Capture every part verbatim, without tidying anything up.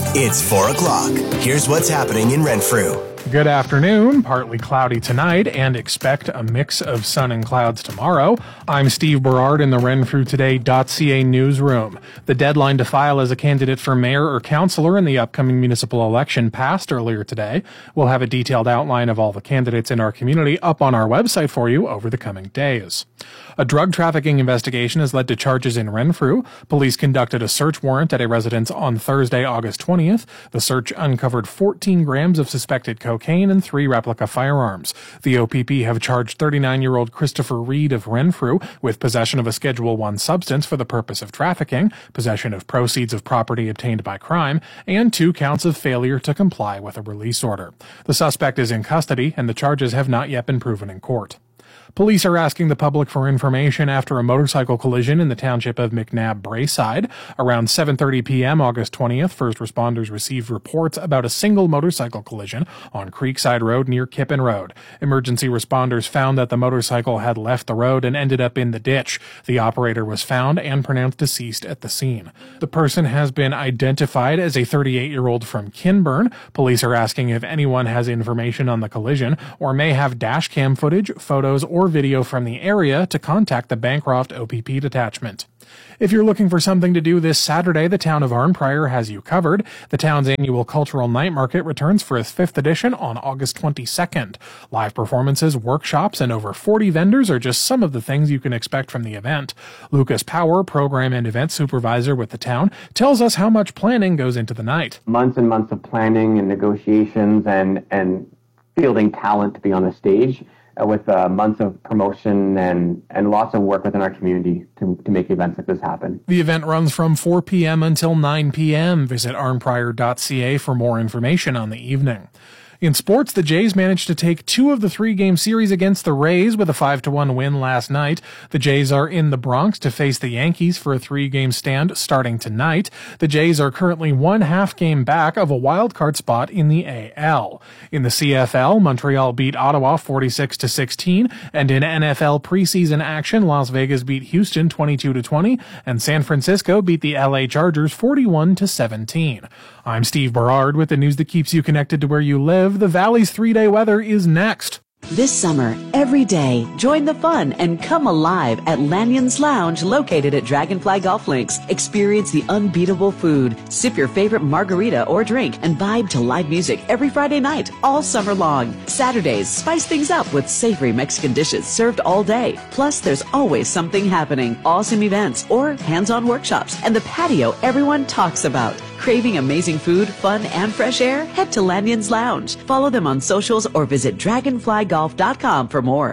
It's four o'clock. Here's what's happening in Renfrew. Good afternoon. Partly cloudy tonight and expect a mix of sun and clouds tomorrow. I'm Steve Berard in the Renfrew Today dot C A newsroom. The deadline to file as a candidate for mayor or councillor in the upcoming municipal election passed earlier today. We'll have a detailed outline of all the candidates in our community up on our website for you over the coming days. A drug trafficking investigation has led to charges in Renfrew. Police conducted a search warrant at a residence on Thursday, August twentieth. The search uncovered fourteen grams of suspected cocaine and three replica firearms. The O P P have charged thirty-nine-year-old Christopher Reed of Renfrew with possession of a Schedule one substance for the purpose of trafficking, possession of proceeds of property obtained by crime, and two counts of failure to comply with a release order. The suspect is in custody, and the charges have not yet been proven in court. Police are asking the public for information after a motorcycle collision in the township of McNabb Braeside. Around seven thirty p.m. August twentieth, first responders received reports about a single motorcycle collision on Creekside Road near Kippen Road. Emergency responders found that the motorcycle had left the road and ended up in the ditch. The operator was found and pronounced deceased at the scene. The person has been identified as a thirty-eight-year-old from Kinburn. Police are asking if anyone has information on the collision or may have dash cam footage, photos, or or video from the area to contact the Bancroft O P P detachment. If you're looking for something to do this Saturday, the town of Arnprior has you covered. The town's annual cultural night market returns for its fifth edition on August twenty-second. Live performances, workshops, and over forty vendors are just some of the things you can expect from the event. Lucas Power, program and event supervisor with the town, tells us how much planning goes into the night. Months and months of planning and negotiations and, and fielding talent to be on the stage. Uh, with uh, months of promotion and, and lots of work within our community to, to make events like this happen. The event runs from four p.m. until nine p.m. Visit arnprior dot c a for more information on the evening. In sports, the Jays managed to take two of the three-game series against the Rays with a five to one win last night. The Jays are in the Bronx to face the Yankees for a three-game stand starting tonight. The Jays are currently one half game back of a wild-card spot in the A L. In the C F L, Montreal beat Ottawa forty-six to sixteen, and in N F L preseason action, Las Vegas beat Houston twenty-two to twenty, and San Francisco beat the L A Chargers forty-one to seventeen. I'm Steve Berard with the news that keeps you connected to where you live. The Valley's three-day weather is next. This summer, every day, join the fun and come alive at Lanyon's Lounge located at Dragonfly Golf Links. Experience the unbeatable food, sip your favorite margarita or drink, and vibe to live music every Friday night, all summer long. Saturdays, spice things up with savory Mexican dishes served all day. Plus, there's always something happening, awesome events, or hands-on workshops, and the patio everyone talks about. Craving amazing food, fun, and fresh air? Head to Lanyon's Lounge. Follow them on socials or visit dragonfly golf dot com for more.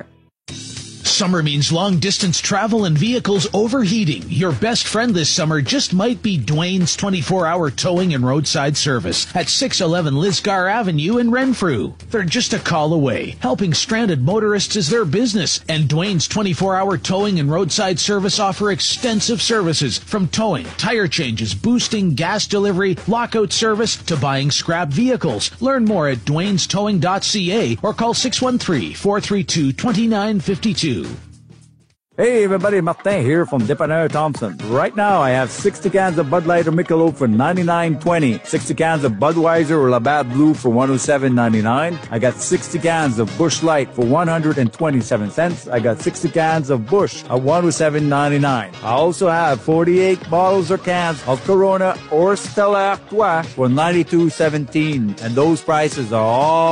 Summer means long-distance travel and vehicles overheating. Your best friend this summer just might be Dwayne's twenty-four hour towing and roadside service at six eleven Lisgar Avenue in Renfrew. They're just a call away. Helping stranded motorists is their business, and Dwayne's twenty-four hour towing and roadside service offer extensive services from towing, tire changes, boosting, gas delivery, lockout service, to buying scrap vehicles. Learn more at dwaynes towing dot c a or call six one three, four three two, two nine five two. Hey everybody, Martin here from Dépanneur Thompson. Right now I have sixty cans of Bud Light or Michelob for ninety-nine twenty, sixty cans of Budweiser or Labatt Blue for one oh seven ninety-nine. I got sixty cans of Busch Light for one hundred twenty-seven cents. I got sixty cans of Busch at one oh seven ninety-nine. I also have forty-eight bottles or cans of Corona or Stella Artois for ninety-two seventeen, and those prices are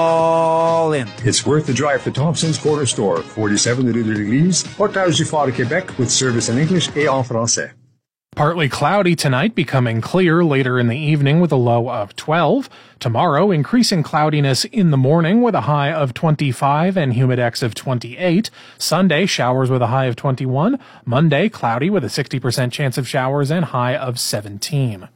all in. It's worth the drive to Thompson's Corner Store, forty-seven Rue de l'Église, Portage du Fort, Quebec, with service in English et en français. Partly cloudy tonight, becoming clear later in the evening with a low of twelve. Tomorrow, increasing cloudiness in the morning with a high of twenty-five and humidex of twenty-eight. Sunday, showers with a high of twenty-one. Monday, cloudy with a sixty percent chance of showers and high of seventeen.